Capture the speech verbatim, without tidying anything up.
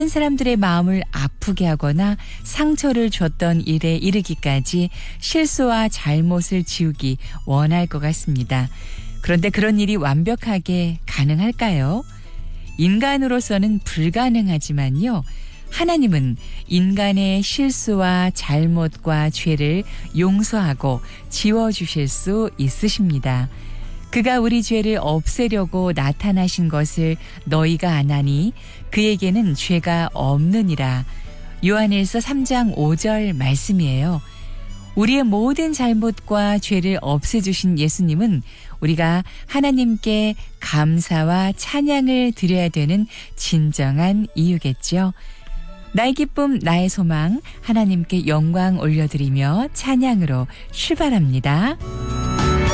사람들의 마음을 아프게 하거나 상처를 줬던 일에 이르기까지 실수와 잘못을 지우기 원할 것 같습니다. 그런데 그런 일이 완벽하게 가능할까요? 인간으로서는 불가능하지만요. 하나님은 인간의 실수와 잘못과 죄를 용서하고 지워주실 수 있으십니다. 그가 우리 죄를 없애려고 나타나신 것을 너희가 아나니 그에게는 죄가 없느니라. 요한일서 삼 장 오 절 말씀이에요. 우리의 모든 잘못과 죄를 없애주신 예수님은 우리가 하나님께 감사와 찬양을 드려야 되는 진정한 이유겠죠. 나의 기쁨, 나의 소망, 하나님께 영광 올려드리며 찬양으로 출발합니다.